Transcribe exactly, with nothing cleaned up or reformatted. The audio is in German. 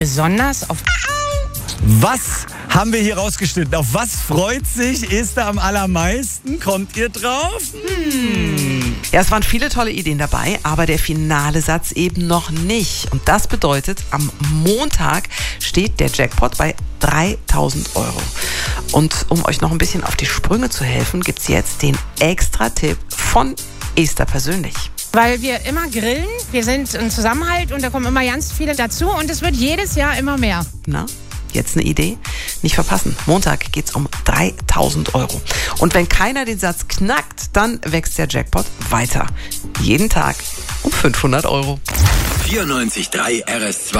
Besonders auf... Was haben wir hier rausgeschnitten? Auf was freut sich Esther am allermeisten? Kommt ihr drauf? Hm. Ja, es waren viele tolle Ideen dabei, aber der finale Satz eben noch nicht. Und das bedeutet, am Montag steht der Jackpot bei dreitausend Euro. Und um euch noch ein bisschen auf die Sprünge zu helfen, gibt es jetzt den Extra-Tipp von Esther persönlich. Weil wir immer grillen, wir sind ein Zusammenhalt und da kommen immer ganz viele dazu und es wird jedes Jahr immer mehr. Na? Jetzt eine Idee? Nicht verpassen. Montag geht's um dreitausend Euro. Und wenn keiner den Satz knackt, dann wächst der Jackpot weiter. Jeden Tag um fünfhundert Euro. vierundneunzig Komma drei R S zwei.